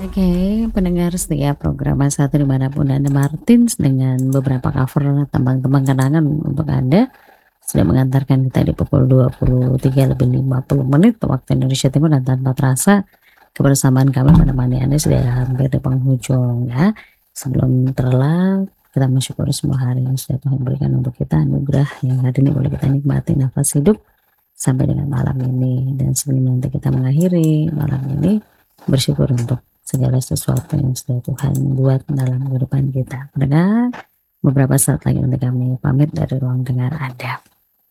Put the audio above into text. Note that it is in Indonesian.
Oke, pendengar setia program Satu dimanapun Anda, Martins dengan beberapa cover tembang-tembang kenangan untuk Anda sudah mengantarkan kita di pukul 23 lebih 50 menit waktu Indonesia Timur, dan tanpa terasa kebersamaan kami menemani Anda sudah hampir di penghujung ya. Sebelum terlelap, kita mensyukuri semua hari yang sudah Tuhan berikan untuk kita, anugerah yang hari ini boleh kita nikmati nafas hidup sampai dengan malam ini. Dan sebelum nanti kita mengakhiri malam ini, bersyukur untuk segala sesuatu yang sudah Tuhan buat dalam kehidupan kita. Pendengar, beberapa saat lagi nanti kami pamit dari ruang dengar Anda.